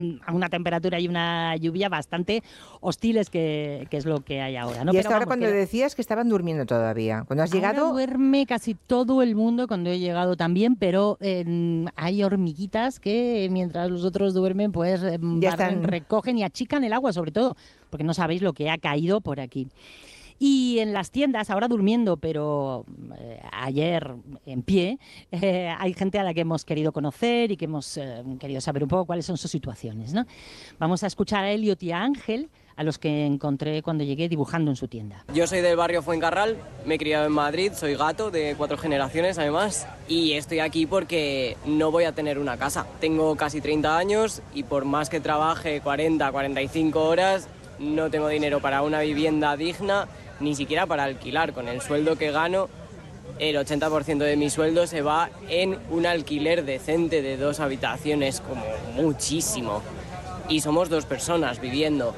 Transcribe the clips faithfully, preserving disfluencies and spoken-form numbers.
a una temperatura y una lluvia bastante hostiles, que, que es lo que hay ahora, ¿no? Y Pero hasta ahora vamos, cuando que decías que estaban durmiendo todavía. Cuando has llegado... ahora duerme casi todo el mundo cuando he llegado también, pero eh, hay hormiguitas que mientras los otros duermen, pues eh, Ya barren, están... recogen y achican el agua, sobre todo, porque no sabéis lo que ha caído por aquí. Y en las tiendas, ahora durmiendo, pero eh, ayer en pie, eh, hay gente a la que hemos querido conocer y que hemos eh, querido saber un poco cuáles son sus situaciones, ¿no? Vamos a escuchar a Elliot y a Ángel, a los que encontré cuando llegué dibujando en su tienda. Yo soy del barrio Fuencarral, me he criado en Madrid, soy gato de cuatro generaciones además, y estoy aquí porque no voy a tener una casa. Tengo casi treinta años y por más que trabaje cuarenta, cuarenta y cinco horas, no tengo dinero para una vivienda digna, ni siquiera para alquilar. Con el sueldo que gano, el ochenta por ciento de mi sueldo se va en un alquiler decente de dos habitaciones, como muchísimo. Y somos dos personas viviendo.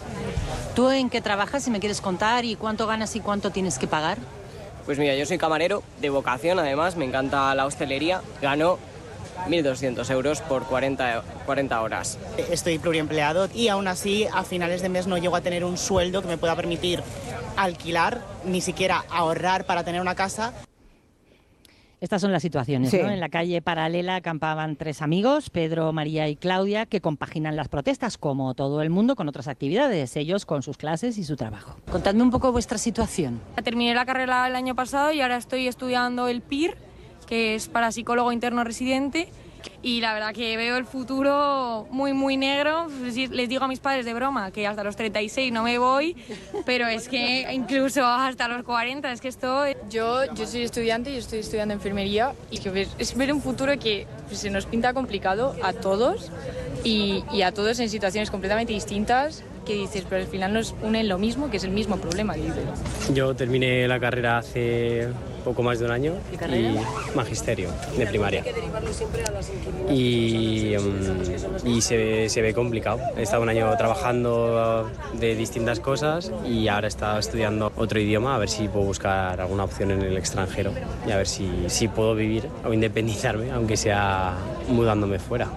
¿Tú en qué trabajas, si me quieres contar, y cuánto ganas y cuánto tienes que pagar? Pues mira, yo soy camarero de vocación, además, me encanta la hostelería. Gano mil doscientos euros por cuarenta, cuarenta horas. Estoy pluriempleado y aún así a finales de mes no llego a tener un sueldo que me pueda permitir alquilar, ni siquiera ahorrar para tener una casa. Estas son las situaciones, Sí. ¿no? En la calle paralela acampaban tres amigos, Pedro, María y Claudia, que compaginan las protestas, como todo el mundo, con otras actividades, ellos con sus clases y su trabajo. Contadme un poco vuestra situación. Terminé la carrera el año pasado y ahora estoy estudiando el P I R, que es para psicólogo interno residente, y la verdad que veo el futuro muy muy negro. Les digo a mis padres de broma que hasta los treinta y seis no me voy, pero es que incluso hasta los cuarenta, es que esto... Yo, yo soy estudiante y estoy estudiando enfermería, y que ver, es ver un futuro que pues, se nos pinta complicado a todos y, y a todos en situaciones completamente distintas, que dices, pero al final nos unen lo mismo, que es el mismo problema. Dices. Yo terminé la carrera hace poco más de un año y magisterio de primaria. Y, um, y se, ve, se ve complicado. He estado un año trabajando de distintas cosas y ahora he estado estudiando otro idioma, a ver si puedo buscar alguna opción en el extranjero y a ver si, si puedo vivir o independizarme, aunque sea mudándome fuera.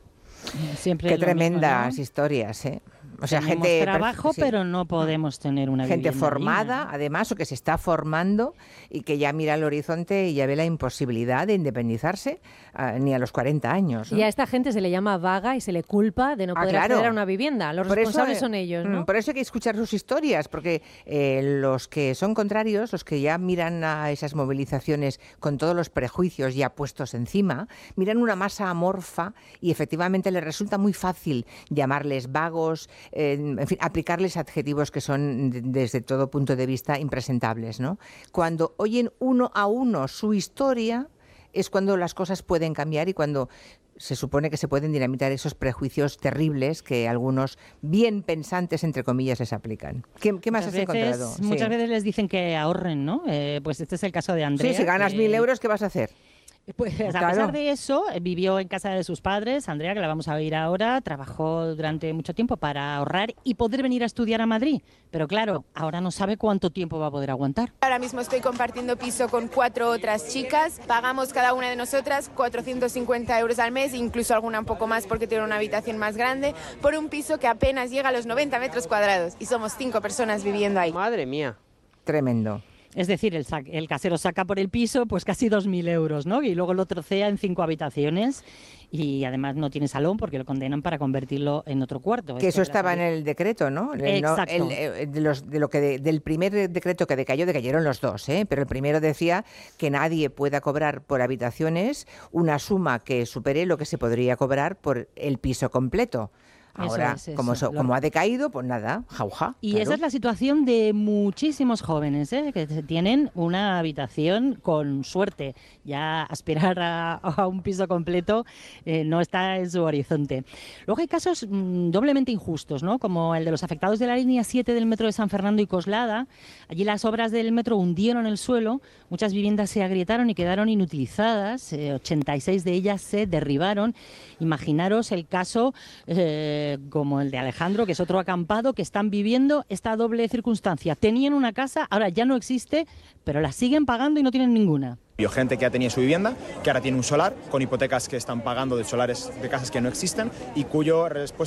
Siempre Qué lo tremendas mismo, ¿no? historias, ¿eh? O sea, Tenemos gente trabajo, sí. pero no podemos tener una gente vivienda formada, digna, ¿no? además, o que se está formando y que ya mira al horizonte y ya ve la imposibilidad de independizarse uh, ni a los cuarenta años, ¿no? Y a esta gente se le llama vaga y se le culpa de no Ah, poder claro. acceder a una vivienda. Los Por eso, responsables eh, son ellos, ¿no? Por eso hay que escuchar sus historias, porque eh, los que son contrarios, los que ya miran a esas movilizaciones con todos los prejuicios ya puestos encima, miran una masa amorfa y efectivamente les resulta muy fácil llamarles vagos, eh, en fin, aplicarles adjetivos que son de, desde todo punto de vista impresentables, ¿no? Cuando oyen uno a uno su historia es cuando las cosas pueden cambiar y cuando se supone que se pueden dinamitar esos prejuicios terribles que algunos bien pensantes, entre comillas, les aplican. ¿Qué, qué más Muchas has veces, encontrado? Muchas Sí. veces les dicen que ahorren, ¿no? Eh, pues este es el caso de Andrea. Sí, si ganas que- mil euros, ¿qué vas a hacer? Pues a Claro. pesar de eso, eh, vivió en casa de sus padres. Andrea, que la vamos a oír ahora, trabajó durante mucho tiempo para ahorrar y poder venir a estudiar a Madrid. Pero claro, ahora no sabe cuánto tiempo va a poder aguantar. Ahora mismo estoy compartiendo piso con cuatro otras chicas. Pagamos cada una de nosotras cuatrocientos cincuenta euros al mes, incluso alguna un poco más porque tiene una habitación más grande, por un piso que apenas llega a los noventa metros cuadrados. Y somos cinco personas viviendo ahí. Madre mía. Tremendo. Es decir, el, sa- el casero saca por el piso pues casi dos mil euros, ¿no? Y luego lo trocea en cinco habitaciones y además no tiene salón porque lo condenan para convertirlo en otro cuarto. Que Esto eso de la estaba en salud. el decreto, ¿no? El- no, Exacto. el- eh, de, los, de lo que de- del primer decreto que decayó, decayeron los dos, ¿eh? Pero el primero decía que nadie pueda cobrar por habitaciones una suma que supere lo que se podría cobrar por el piso completo. Eso Ahora, es, eso. como, eso- Lo- como ha decaído, pues nada, jauja. Y claro. esa es la situación de muchísimos jóvenes, ¿eh? Que tienen una habitación con suerte. Ya aspirar a, a un piso completo eh, no está en su horizonte. Luego hay casos mm, doblemente injustos, ¿no? Como el de los afectados de la línea siete del metro de San Fernando y Coslada. Allí las obras del metro hundieron el suelo, muchas viviendas se agrietaron y quedaron inutilizadas, eh, ochenta y seis de ellas se derribaron. Imaginaros el caso eh, como el de Alejandro, que es otro acampado, que están viviendo esta doble circunstancia. Tenían una casa, ahora ya no existe, pero la siguen pagando y no tienen ninguna. Gente que ya tenía su vivienda, que ahora tiene un solar, con hipotecas que están pagando de solares de casas que no existen y cuyo respuesta